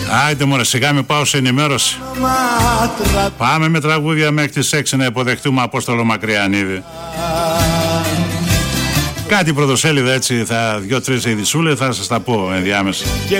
Άιντε μωρέ, σιγά με πάω σε ενημέρωση. Πάμε με τραγούδια μέχρι τις 6 να υποδεχτούμε Απόστολο Μακριανίδη. Κάτι πρωτοσέλιδα έτσι, 2-3 ειδισούλες θα σας τα πω ενδιάμεσα.